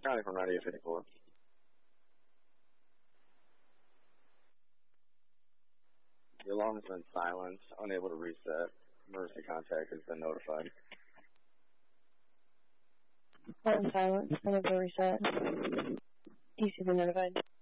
County from 9854. The alarm has been silenced, unable to reset. Emergency contact has been notified. Alarm silence, unable to reset. EC's been notified.